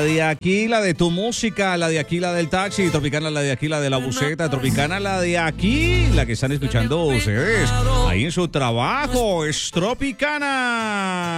de aquí, la de tu música, la de aquí, la del taxi, Tropicana, la de aquí, la de la buseta, Tropicana, la de aquí, la que están escuchando ustedes ahí en su trabajo, es Tropicana.